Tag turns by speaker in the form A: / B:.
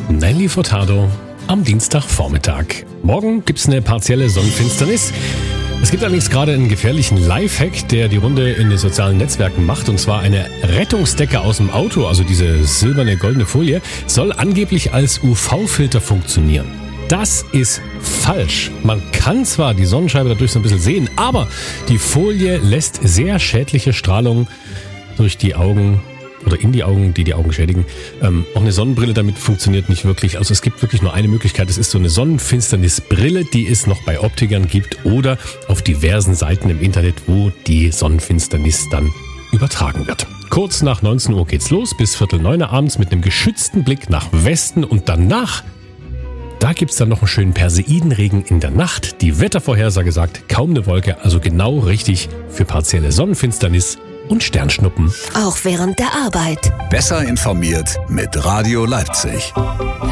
A: Nelly Furtado am Dienstagvormittag. Morgen gibt's eine partielle Sonnenfinsternis. Es gibt allerdings gerade einen gefährlichen Lifehack, der die Runde in den sozialen Netzwerken macht. Und zwar eine Rettungsdecke aus dem Auto, also diese silberne, goldene Folie, soll angeblich als UV-Filter funktionieren. Das ist falsch. Man kann zwar die Sonnenscheibe dadurch so ein bisschen sehen, aber die Folie lässt sehr schädliche Strahlung durch die Augen oder in die Augen, die Augen schädigen. Auch eine Sonnenbrille damit funktioniert nicht wirklich. Also es gibt wirklich nur eine Möglichkeit. Es ist so eine Sonnenfinsternisbrille, die es noch bei Optikern gibt oder auf diversen Seiten im Internet, wo die Sonnenfinsternis dann übertragen wird. Kurz nach 19 Uhr geht's los, bis 8:45 abends mit einem geschützten Blick nach Westen und danach, da gibt's dann noch einen schönen Perseidenregen in der Nacht. Die Wettervorhersage sagt, kaum eine Wolke, also genau richtig für partielle Sonnenfinsternis und Sternschnuppen.
B: Auch während der Arbeit.
C: Besser informiert mit Radio Leipzig.